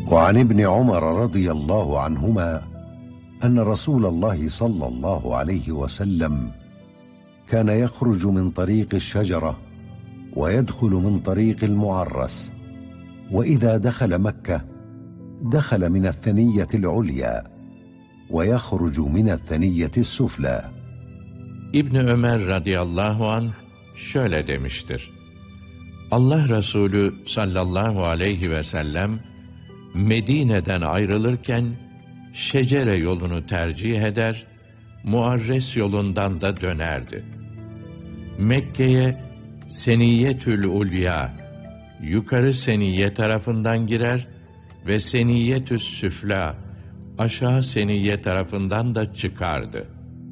وعن ابن عمر رضي الله عنهما أن رسول الله صلى الله عليه وسلم كان يخرج من طريق الشجرة ويدخل من طريق المعرس، وإذا دخل مكة دخل من الثنية العليا ويخرج من الثنية السفلى. İbn Ömer radıyallahu anh şöyle demiştir: Allah Resulü sallallahu aleyhi ve sellem Medine'den ayrılırken şecere yolunu tercih eder, Muarres yolundan da dönerdi. Mekke'ye Seniyetül Ulya, yukarı Seniye tarafından girer ve Seniyetü's Süfla, aşağı Seniye tarafından da çıkardı.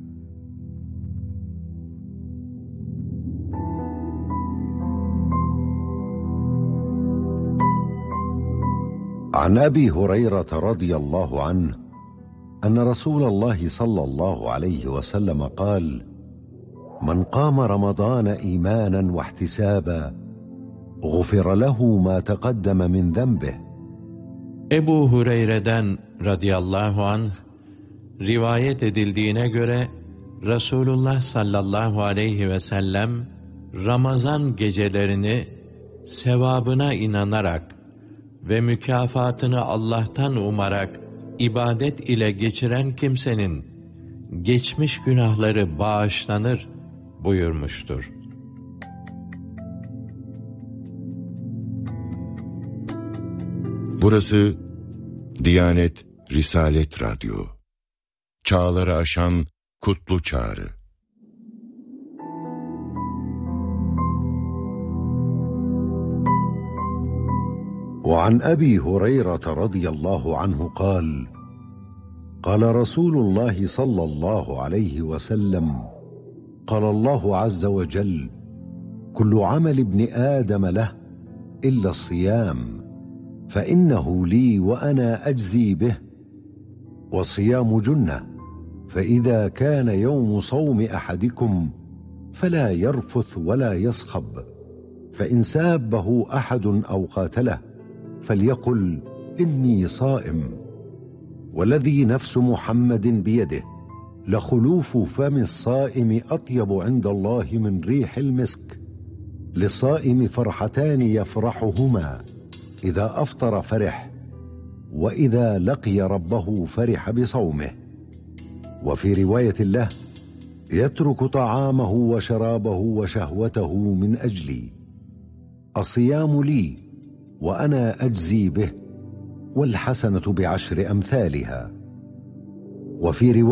عن أبي هريرة رضي الله عنه أن رسول الله صلى الله عليه وسلم قال: من قام رمضان إيمانا واحتسابا غفر له ما تقدم من ذنبه. Ebu Hureyre'den radıyallahu anh rivayet edildiğine göre Resulullah sallallahu aleyhi ve sellem Ramazan gecelerini sevabına inanarak ve mükafatını Allah'tan umarak ibadet ile geçiren kimsenin geçmiş günahları bağışlanır buyurmuştur. Burası Diyanet Risalet Radyo. Çağları aşan kutlu çağrı. وعن أبي هريرة رضي الله عنه قال: قال رسول الله صلى الله عليه وسلم: قال الله عز وجل: كل عمل ابن آدم له إلا الصيام فإنه لي وأنا أجزي به، والصيام جنة، فإذا كان يوم صوم أحدكم فلا يرفث ولا يصخب، فإن سابه أحد أو قاتله فليقل إني صائم، والذي نفس محمد بيده لخلوف فم الصائم أطيب عند الله من ريح المسك، للصائم فرحتان يفرحهما، إذا أفطر فرح، وإذا لقي ربه فرح بصومه. وفي رواية له: يترك طعامه وشرابه وشهوته من أجلي، الصيام لي وأنا أجزي به، والحسنة بعشر أمثالها. وفي رواية